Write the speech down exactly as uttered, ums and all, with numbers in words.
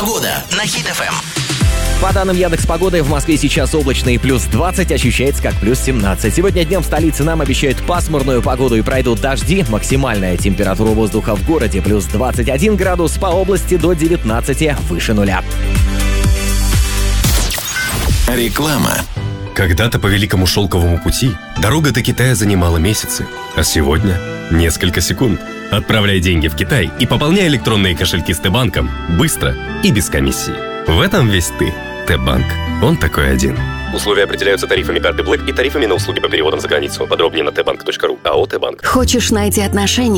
Погода на Хит-ФМ. По данным Яндекс.Погоды, в Москве сейчас облачно и плюс двадцать, ощущается как плюс семнадцать. Сегодня днем в столице нам обещают пасмурную погоду и пройдут дожди. Максимальная температура воздуха в городе плюс двадцать один градус, по области до девятнадцати, выше нуля. Реклама. Когда-то по Великому Шелковому пути дорога до Китая занимала месяцы, а сегодня — несколько секунд. Отправляй деньги в Китай и пополняй электронные кошельки с Т-банком быстро и без комиссии. В этом весь ты. Т-банк. Он такой один. Условия определяются тарифами карты Black и тарифами на услуги по переводам за границу. Подробнее на тэ банк точка ру. АО «Т-банк». Хочешь найти отношения?